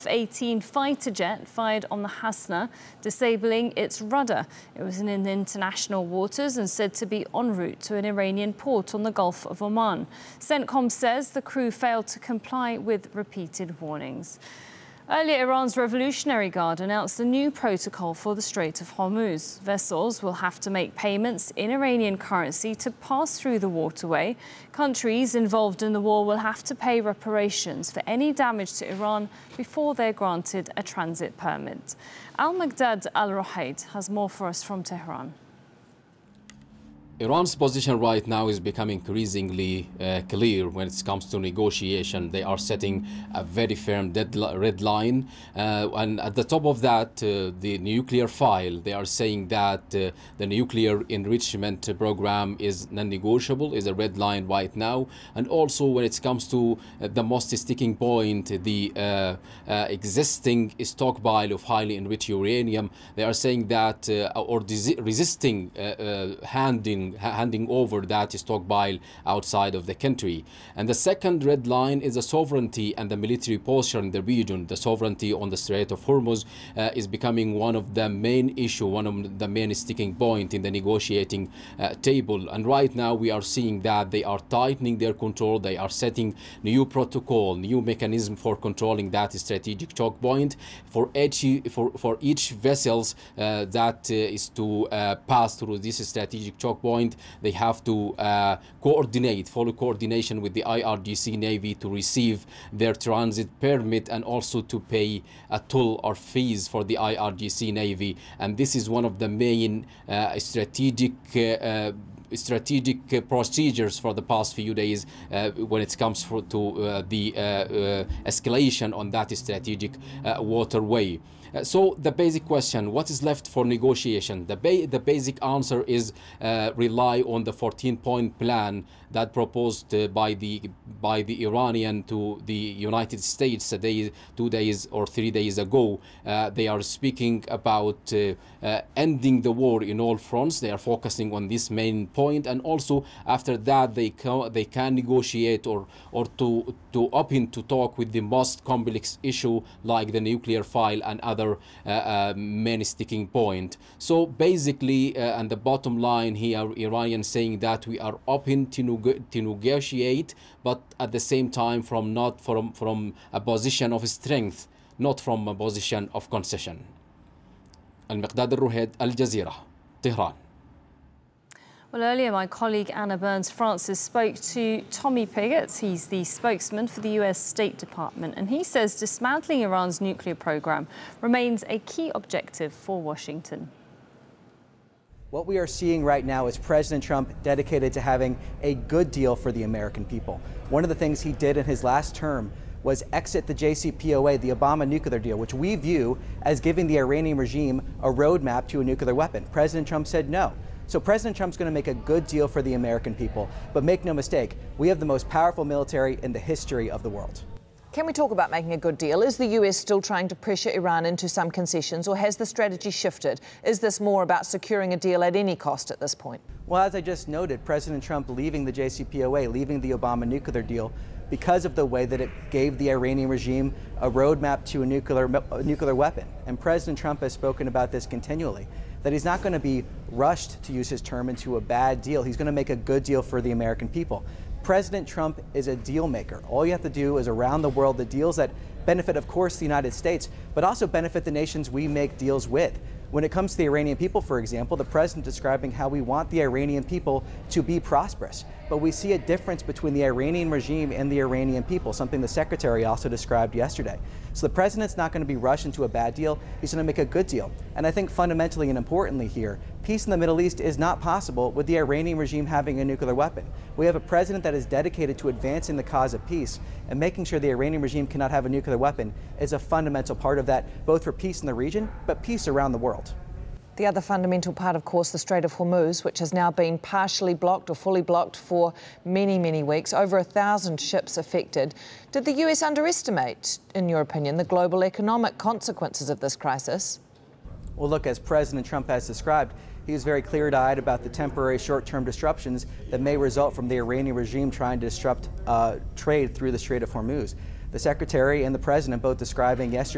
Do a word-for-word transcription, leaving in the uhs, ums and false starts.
F eighteen fighter jet fired on the Hasna, disabling its rudder. It was in international waters and said to be en route to an Iranian port on the Gulf of Oman. CENTCOM says the crew failed to comply with repeated warnings. Earlier, Iran's Revolutionary Guard announced a new protocol for the Strait of Hormuz. Vessels will have to make payments in Iranian currency to pass through the waterway. Countries involved in the war will have to pay reparations for any damage to Iran before they're granted a transit permit. Al-Maghdad Al-Rohaid has more for us from Tehran. Iran's position right now is becoming increasingly uh, clear when it comes to negotiation. They are setting a very firm deadline, red line. Uh, and at the top of that, uh, the nuclear file, they are saying that uh, the nuclear enrichment program is non-negotiable, is a red line right now. And also when it comes to uh, the most sticking point, the uh, uh, existing stockpile of highly enriched uranium, they are saying that, uh, or resisting uh, uh, handing handing over that stockpile outside of the country. And the second red line is the sovereignty and the military posture in the region. The sovereignty on the Strait of Hormuz uh, is becoming one of the main issue, one of the main sticking point in the negotiating uh, table. And right now we are seeing that they are tightening their control. They are setting new protocol, new mechanism for controlling that strategic choke point for each for for each vessels uh, that uh, is to uh, pass through this strategic choke point. They have to uh, coordinate, follow coordination with the I R G C Navy to receive their transit permit and also to pay a toll or fees for the I R G C Navy. And this is one of the main uh, strategic uh, uh, strategic uh, procedures for the past few days uh, when it comes for, to uh, the uh, uh, escalation on that strategic uh, waterway. Uh, so the basic question, what is left for negotiation? The, ba the basic answer is uh, rely on the fourteen point plan that proposed uh, by the by the Iranian to the United States a day, two days or three days ago. Uh, they are speaking about uh, uh, ending the war in all fronts. They are focusing on this main point, and also after that they can they can negotiate or or to to open to talk with the most complex issue like the nuclear file and other Uh, uh, main sticking point. So basically, uh, and the bottom line here, Iranians saying that we are open to, neg to negotiate, but at the same time from not from from a position of strength, not from a position of concession. Al-Maghdad Al-Rohaid, Al Jazeera, Tehran. Well, earlier my colleague Anna Burns-Francis spoke to Tommy Pigott. He's the spokesman for the U S State Department, and he says dismantling Iran's nuclear program remains a key objective for Washington. What we are seeing right now is President Trump dedicated to having a good deal for the American people. One of the things he did in his last term was exit the J C P O A, the Obama nuclear deal, which we view as giving the Iranian regime a roadmap to a nuclear weapon. President Trump said no. So President Trump's going to make a good deal for the American people. But make no mistake, we have the most powerful military in the history of the world. Can we talk about making a good deal? Is the U S still trying to pressure Iran into some concessions, or has the strategy shifted? Is this more about securing a deal at any cost at this point? Well, as I just noted, President Trump leaving the J C P O A, leaving the Obama nuclear deal, because of the way that it gave the Iranian regime a roadmap to a nuclear, a nuclear weapon. And President Trump has spoken about this continually, that he's not going to be rushed, to use his term, into a bad deal. He's going to make a good deal for the American people. President Trump is a deal maker. All you have to do is around the world the deals that benefit, of course, the United States, but also benefit the nations we make deals with. When it comes to the Iranian people, for example, the president describing how we want the Iranian people to be prosperous. But we see a difference between the Iranian regime and the Iranian people, something the secretary also described yesterday. So the president's not going to be rushed into a bad deal. He's going to make a good deal. And I think fundamentally and importantly here, peace in the Middle East is not possible with the Iranian regime having a nuclear weapon. We have a president that is dedicated to advancing the cause of peace, and making sure the Iranian regime cannot have a nuclear weapon is a fundamental part of that, both for peace in the region, but peace around the world. The other fundamental part, of course, the Strait of Hormuz, which has now been partially blocked or fully blocked for many, many weeks, over a thousand ships affected. Did the U S underestimate, in your opinion, the global economic consequences of this crisis? Well, look, as President Trump has described, he was very clear-eyed about the temporary short-term disruptions that may result from the Iranian regime trying to disrupt uh, trade through the Strait of Hormuz. The Secretary and the President both describing yesterday